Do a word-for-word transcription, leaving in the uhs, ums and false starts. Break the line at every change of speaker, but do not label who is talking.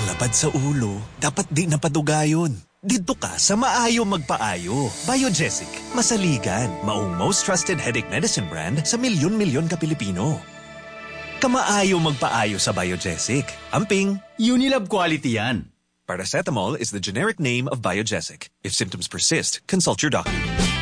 lapad sa ulo, dapat di napadugayon. Dito ka sa Maayo Magpaayo. Biogesic, masaligan, maong most trusted headache medicine brand sa milyon-milyon ka Pilipino. Kamaayo magpaayo sa Biogesic. Amping,
Unilab quality yan.
Paracetamol is the generic name of Biogesic. If symptoms persist, consult your doctor.